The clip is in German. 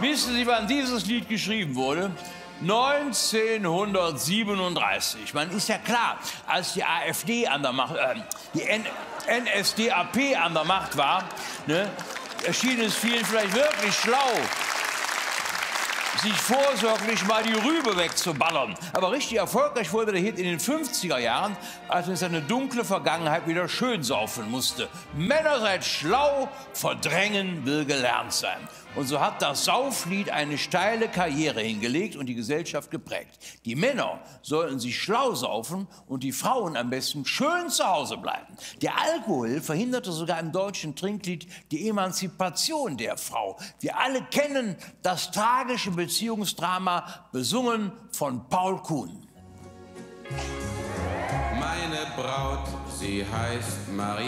Wissen Sie, wann dieses Lied geschrieben wurde? 1937. Man ist ja klar, als die AfD an der Macht, die NSDAP an der Macht war, ne, erschien es vielen vielleicht wirklich schlau, sich vorsorglich mal die Rübe wegzuballern. Aber richtig erfolgreich wurde der Hit in den 50er Jahren, als er seine dunkle Vergangenheit wieder schön saufen musste. Männer seid schlau, verdrängen will gelernt sein. Und so hat das Sauflied eine steile Karriere hingelegt und die Gesellschaft geprägt. Die Männer sollten sich schlau saufen und die Frauen am besten schön zu Hause bleiben. Der Alkohol verhinderte sogar im deutschen Trinklied die Emanzipation der Frau. Wir alle kennen das tragische Beziehungsdrama, besungen von Paul Kuhn. Meine Braut, sie heißt Marie.